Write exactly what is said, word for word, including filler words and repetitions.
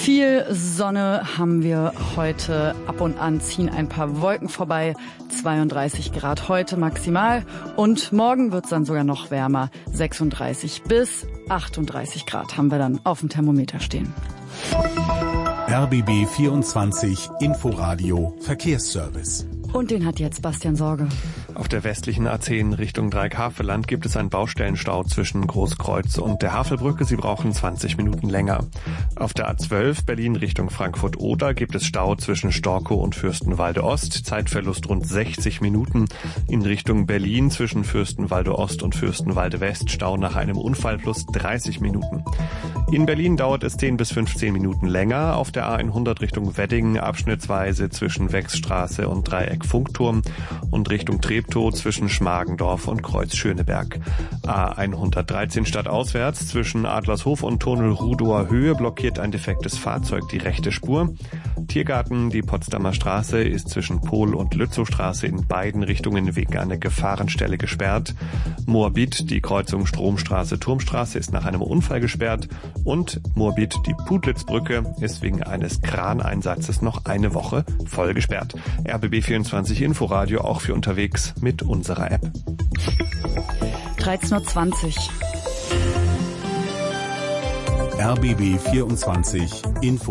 Viel Sonne haben wir heute. Ab und an ziehen ein paar Wolken vorbei. zweiunddreißig Grad heute maximal. Und morgen wird's dann sogar noch wärmer. sechsunddreißig bis achtunddreißig Grad haben wir dann auf dem Thermometer stehen. R B B vierundzwanzig Inforadio Verkehrsservice. Und den hat jetzt Bastian Sorge. Auf der westlichen A zehn Richtung Dreieckhavelland gibt es einen Baustellenstau zwischen Großkreuz und der Havelbrücke. Sie brauchen zwanzig Minuten länger. Auf der A zwölf Berlin Richtung Frankfurt-Oder gibt es Stau zwischen Storkow und Fürstenwalde Ost. Zeitverlust rund sechzig Minuten. In Richtung Berlin zwischen Fürstenwalde Ost und Fürstenwalde West Stau nach einem Unfall plus dreißig Minuten. In Berlin dauert es zehn bis fünfzehn Minuten länger. Auf der A hundert Richtung Wedding abschnittsweise zwischen Wechsstraße und Dreieck Funkturm und Richtung Treptow zwischen Schmargendorf und Kreuz Schöneberg. A hundertdreizehn stadtauswärts zwischen Adlershof und Tunnel Rudower Höhe blockiert ein defektes Fahrzeug die rechte Spur. Tiergarten, die Potsdamer Straße, ist zwischen Pohl- und Lützowstraße in beiden Richtungen wegen einer Gefahrenstelle gesperrt. Moabit, die Kreuzung Stromstraße-Turmstraße, ist nach einem Unfall gesperrt. Und Moabit, die Pudlitzbrücke, ist wegen eines Kraneinsatzes noch eine Woche voll gesperrt. R B B vierundzwanzig Inforadio auch für unterwegs mit unserer App. dreizehn Uhr zwanzig. R B B vierundzwanzig Info